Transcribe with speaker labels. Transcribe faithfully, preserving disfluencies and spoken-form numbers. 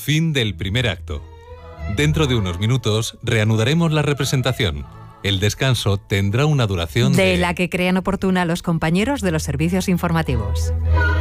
Speaker 1: Fin del primer acto. Dentro de unos minutos reanudaremos la representación. El descanso tendrá una duración de...
Speaker 2: de la que crean oportuna los compañeros de los servicios informativos.